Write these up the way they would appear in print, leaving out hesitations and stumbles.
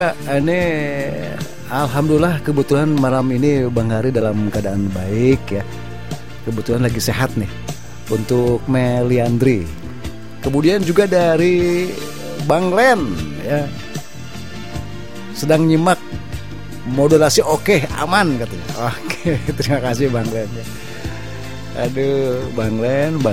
Ini alhamdulillah kebetulan malam ini Bang Hari dalam keadaan baik ya. Kebetulan lagi sehat nih. Untuk Meliandri. Kemudian juga dari Bang Len ya. Sedang nyimak modulasi oke, aman katanya. Oke, terima kasih Bang Len ya. Aduh, Bang Len.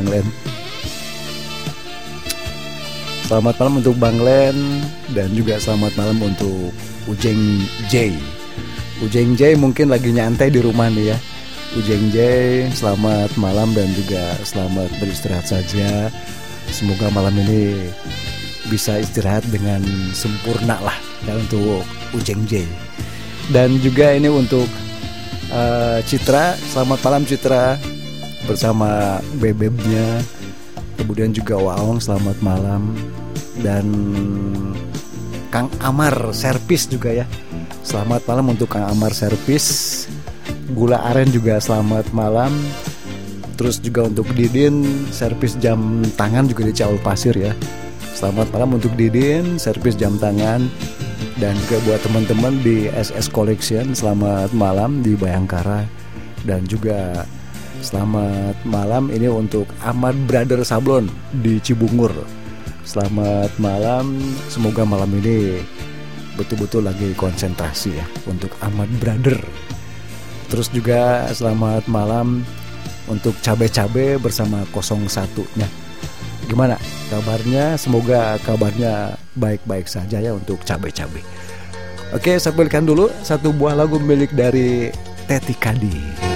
Selamat malam untuk Bang Len dan juga selamat malam untuk Ujeng J. Ujeng J mungkin lagi nyantai di rumah nih ya. Ujeng J, selamat malam dan juga selamat beristirahat saja. Semoga malam ini bisa istirahat dengan sempurna lah ya untuk Ujeng J. Dan juga ini untuk Citra, selamat malam Citra bersama bebebnya. Kemudian juga Waong selamat malam. Dan Kang Amar Servis juga ya. Selamat malam untuk Kang Amar Servis. Gula Aren juga selamat malam. Terus juga untuk Didin servis jam tangan juga di Caul Pasir ya. Selamat malam untuk Didin servis jam tangan. Dan juga buat teman-teman di SS Collection selamat malam di Bayangkara. Dan juga selamat malam ini untuk Ahmad Brother Sablon di Cibungur. Selamat malam, semoga malam ini betul-betul lagi konsentrasi ya untuk Ahmad Brother. Terus juga selamat malam untuk Cabe-Cabe bersama 01-nya. Gimana kabarnya? Semoga kabarnya baik-baik saja ya untuk Cabe-Cabe. Oke, saya pilihkan dulu satu buah lagu milik dari Teti Kadi.